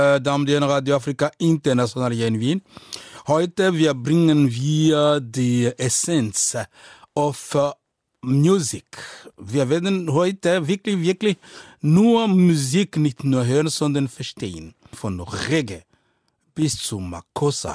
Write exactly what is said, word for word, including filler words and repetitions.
Damen und Herren, Radio Afrika International hier in Wien. Heute wir bringen wir die Essenz of uh, Music. Wir werden heute wirklich, wirklich nur Musik nicht nur hören, sondern verstehen. Von Reggae bis zu Makossa.